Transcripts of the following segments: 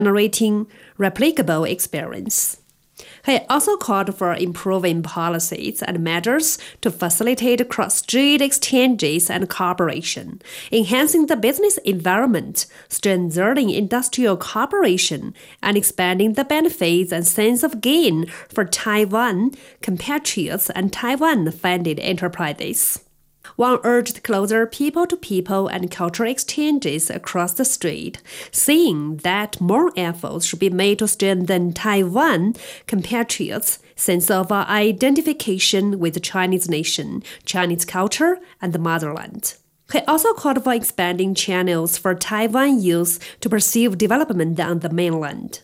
generating replicable experience. He also called for improving policies and measures to facilitate cross-strait exchanges and cooperation, enhancing the business environment, strengthening industrial cooperation, and expanding the benefits and sense of gain for Taiwan compatriots and Taiwan-funded enterprises. Wang urged closer people-to-people and cultural exchanges across the strait, saying that more efforts should be made to strengthen Taiwan compatriots' sense of identification with the Chinese nation, Chinese culture, and the motherland. He also called for expanding channels for Taiwan youth to pursue development on the mainland.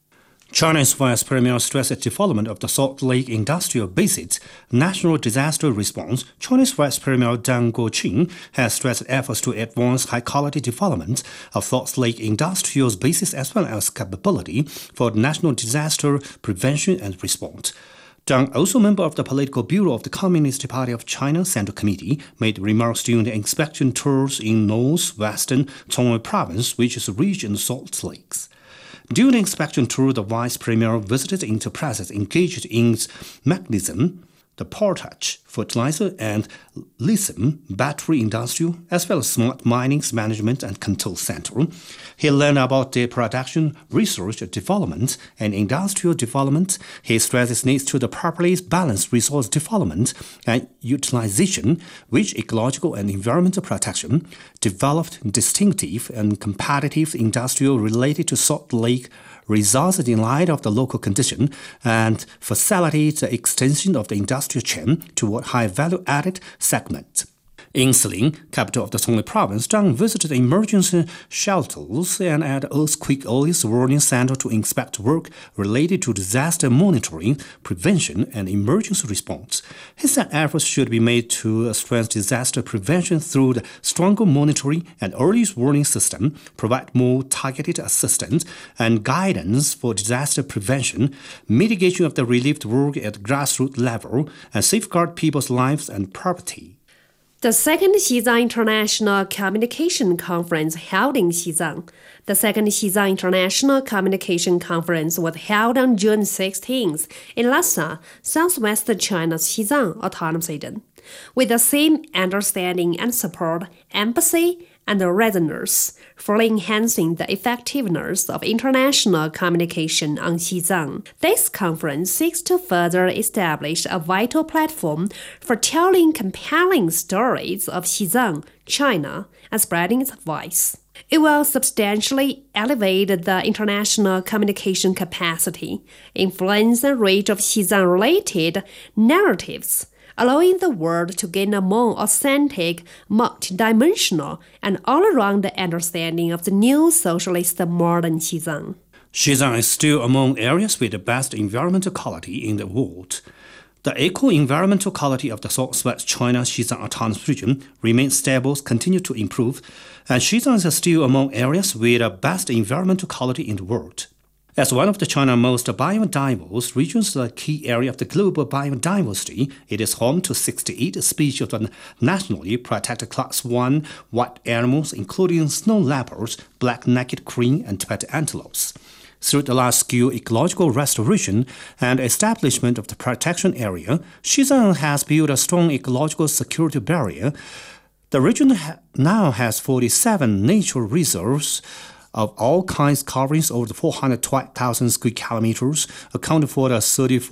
China's Vice Premier stressed the development of the Salt Lake Industrial Base's national disaster response. Chinese Vice Premier Deng Guoqing has stressed efforts to advance high-quality development of Salt Lake Industrial Bases as well as capability for national disaster prevention and response. Deng, also member of the Political Bureau of the Communist Party of China Central Committee, made remarks during the inspection tours in northwestern Zhongwei Province, which is a region of salt lakes. During the inspection tour, the Vice Premier visited enterprises engaged in mechanism, the potash, fertilizer, and lithium battery industry, as well as smart mining management and control center. He learned about the production, research, development, and industrial development. He stresses needs to the properly balanced resource development and utilization, which ecological and environmental protection, developed distinctive and competitive industrial related to Salt Lake results in light of the local condition and facilitate the extension of the industrial chain toward high-value-added segment. In Siling, capital of the Zhongli province, Deng visited emergency shelters and at earthquake early warning center to inspect work related to disaster monitoring, prevention, and emergency response. He said efforts should be made to strengthen disaster prevention through the stronger monitoring and early warning system, provide more targeted assistance and guidance for disaster prevention, mitigation of the relief work at grassroots level, and safeguard people's lives and property. The second Xizang International Communication Conference held in Xizang. The second Xizang International Communication Conference was held on June 16th in Lhasa, southwest China's Xizang Autonomous Region. With the same understanding and support, empathy, and resonance for enhancing the effectiveness of international communication on Xizang. This conference seeks to further establish a vital platform for telling compelling stories of Xizang, China, and spreading its voice. It will substantially elevate the international communication capacity, influence and reach of Xizang-related narratives, allowing the world to gain a more authentic, multidimensional, and all-around understanding of the new socialist modern Xizang. Xizang is still among areas with the best environmental quality in the world. The eco-environmental quality of the Southwest China Xizang Autonomous Region remains stable, continue to improve, and Xizang is still among areas with the best environmental quality in the world. As one of the China's most biodiverse regions, the key area of the global biodiversity, it is home to 68 species of the nationally protected Class 1 wild animals, including snow leopards, black-necked crane, and Tibetan antelopes. Through the large-scale ecological restoration and establishment of the protection area, Xizang has built a strong ecological security barrier. The region now has 47 natural reserves of all kinds covering over 412,000 square kilometers, accounting for the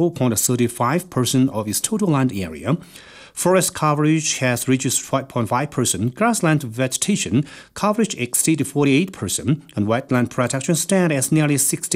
34.35% of its total land area. Forest coverage has reached 5.5%, grassland vegetation coverage exceeded 48%, and wetland protection stands at nearly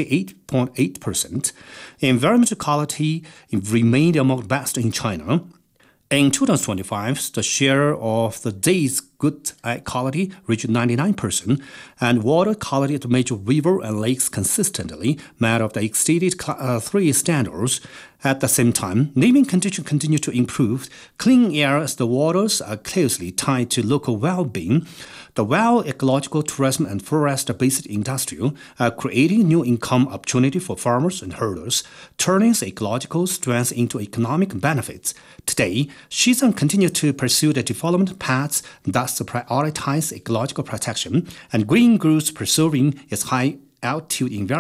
68.8%. Environmental quality remained among the best in China. In 2025, the share of the day's good air quality reached 99%, and water quality at the major river and lakes consistently met of the exceeded 3 standards. At the same time, living conditions continue to improve. Clean air as the waters are closely tied to local well-being. The wild ecological tourism and forest-based industry are creating new income opportunity for farmers and herders, turning ecological strengths into economic benefits. Today, Xizang continues to pursue the development paths that prioritize ecological protection and green growth, preserving its high altitude environment